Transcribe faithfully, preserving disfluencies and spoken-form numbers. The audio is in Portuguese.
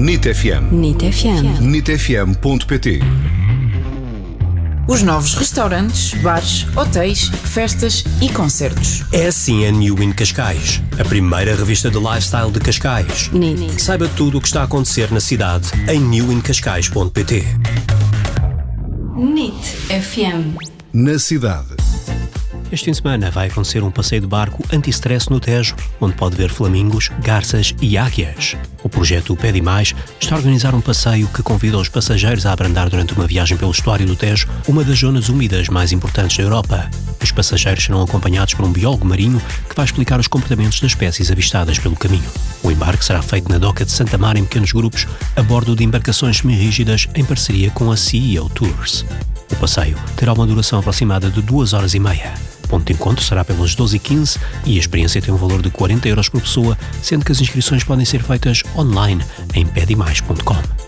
N I T F M. N I T F M. N I T F M ponto pt. Os novos restaurantes, bares, hotéis, festas e concertos. É assim a New In Cascais, a primeira revista de lifestyle de Cascais. N I T. Saiba tudo o que está a acontecer na cidade em new in cascais ponto pt. N I T F M. Na cidade. Este fim de semana vai acontecer um passeio de barco anti-stress no Tejo, onde pode ver flamingos, garças e águias. O projeto Pede Mais está a organizar um passeio que convida os passageiros a abrandar durante uma viagem pelo estuário do Tejo, uma das zonas úmidas mais importantes da Europa. Os passageiros serão acompanhados por um biólogo marinho que vai explicar os comportamentos das espécies avistadas pelo caminho. O embarque será feito na doca de Santa Mar em pequenos grupos, a bordo de embarcações semi-rígidas em parceria com a C E O Tours. O passeio terá uma duração aproximada de duas horas e meia. O ponto de encontro será pelas doze e quinze e a experiência tem um valor de quarenta euros por pessoa, sendo que as inscrições podem ser feitas online em pede mais ponto com.